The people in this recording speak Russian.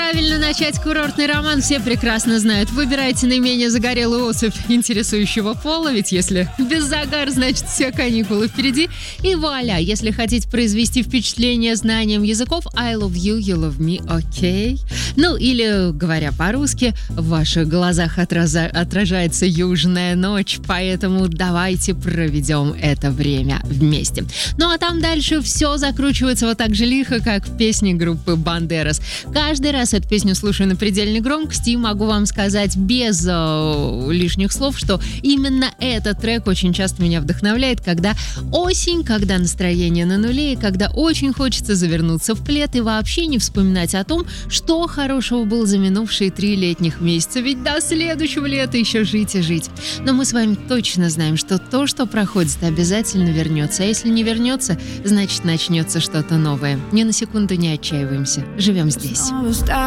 правильно начать курортный роман, все прекрасно знают. Выбирайте наименее загорелую особь интересующего пола, ведь если без загара, значит все каникулы впереди. И вуаля, если хотите произвести впечатление знанием языков, I love you, you love me, окей. Ну или, говоря по-русски, в ваших глазах отражается южная ночь, поэтому давайте проведем это время вместе. Ну а там дальше все закручивается вот так же лихо, как в песне группы Бандерас. Каждый раз эту песню слушаю на предельной громкости и могу вам сказать без лишних слов, что именно этот трек очень часто меня вдохновляет, когда осень, когда настроение на нуле, и когда очень хочется завернуться в плед и вообще не вспоминать о том, что хорошего было за минувшие 3 летних месяца, ведь до следующего лета еще жить и жить. Но мы с вами точно знаем, что то, что проходит, обязательно вернется, а если не вернется, значит начнется что-то новое. Ни на секунду не отчаиваемся, живем здесь.